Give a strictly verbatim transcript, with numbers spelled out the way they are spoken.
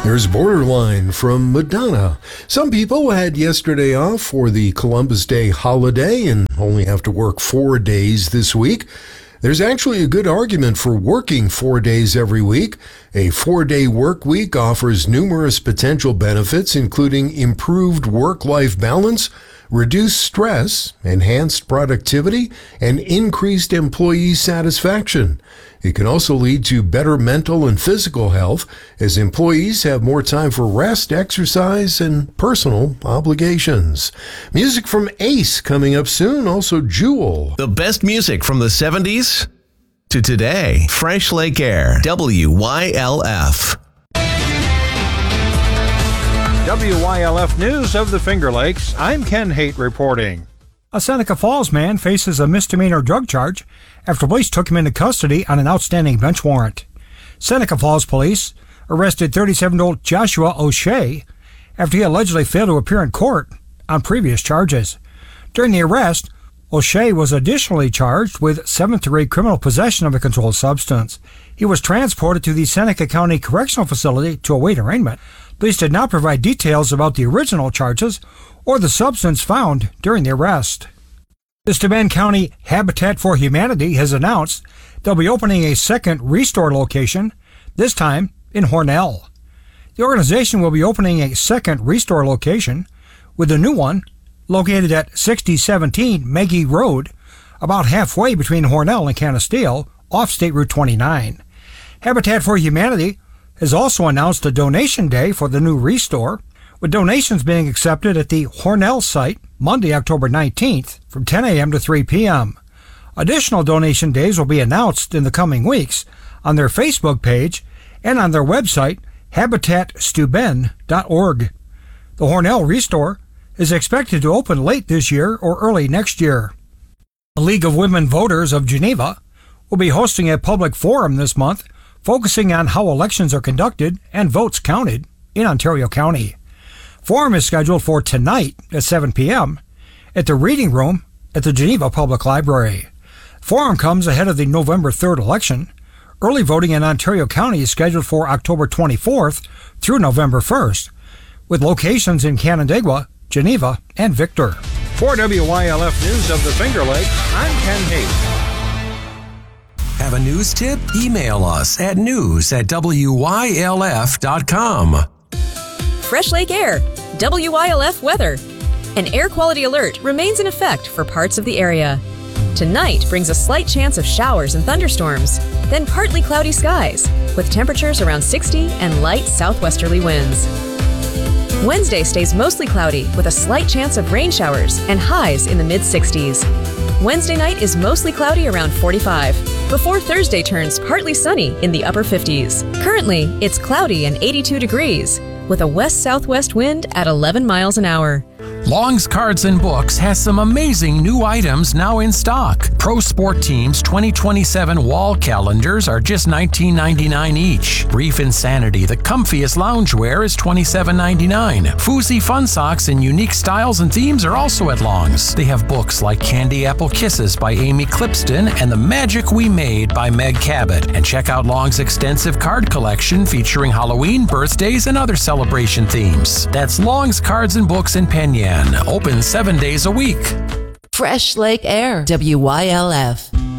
There's Borderline from Madonna. Some people had yesterday off for the Columbus Day holiday and only have to work four days this week. There's actually a good argument for working four days every week. A four-day work week offers numerous potential benefits, including improved work-life balance, reduced stress, enhanced productivity, and increased employee satisfaction. It can also lead to better mental and physical health, as employees have more time for rest, exercise, and personal obligations. Music from Ace coming up soon, also Jewel. The best music from the seventies to today. Fresh Lake Air, W Y L F. W Y L F News of the Finger Lakes. I'm Ken Haight reporting. A Seneca Falls man faces a misdemeanor drug charge after police took him into custody on an outstanding bench warrant. Seneca Falls police arrested thirty-seven-year-old Joshua O'Shea after he allegedly failed to appear in court on previous charges. During the arrest, O'Shea was additionally charged with seventh-degree criminal possession of a controlled substance. He was transported to the Seneca County Correctional Facility to await arraignment. Police did not provide details about the original charges or the substance found during the arrest. The Steuben County Habitat for Humanity has announced they'll be opening a second Restore location, this time in Hornell. The organization will be opening a second Restore location, with the new one located at sixty seventeen Maggie Road, about halfway between Hornell and Canisteo, off State Route twenty-nine. Habitat for Humanity has also announced a donation day for the new Restore, with donations being accepted at the Hornell site Monday, October nineteenth from ten a.m. to three p.m. Additional donation days will be announced in the coming weeks on their Facebook page and on their website, habitat steuben dot org. The Hornell Restore is expected to open late this year or early next year. The League of Women Voters of Geneva will be hosting a public forum this month focusing on how elections are conducted and votes counted in Ontario County. Forum is scheduled for tonight at seven p.m. at the Reading Room at the Geneva Public Library. Forum comes ahead of the November third election. Early voting in Ontario County is scheduled for October twenty-fourth through November first, with locations in Canandaigua, Geneva, and Victor. For W Y L F News of the Finger Lakes, I'm Ken Haight. Have a news tip? Email us at news at W Y L F dot com. Fresh Lake Air, W Y L F weather. An air quality alert remains in effect for parts of the area. Tonight brings a slight chance of showers and thunderstorms, then partly cloudy skies, with temperatures around sixty and light southwesterly winds. Wednesday stays mostly cloudy with a slight chance of rain showers and highs in the mid-sixties. Wednesday night is mostly cloudy around forty-five, before Thursday turns partly sunny in the upper fifties. Currently, it's cloudy and eighty-two degrees, with a west-southwest wind at eleven miles an hour. Long's Cards and Books has some amazing new items now in stock. Pro Sport Team's twenty twenty-seven wall calendars are just nineteen ninety-nine each. Brief Insanity, the comfiest loungewear, is twenty-seven ninety-nine. Fousey Fun Socks in unique styles and themes are also at Long's. They have books like Candy Apple Kisses by Amy Clipston and The Magic We Made by Meg Cabot. And check out Long's extensive card collection featuring Halloween, birthdays, and other celebration themes. That's Long's Cards and Books in Penyan. Open seven days a week. Fresh Lake Air, W Y L F.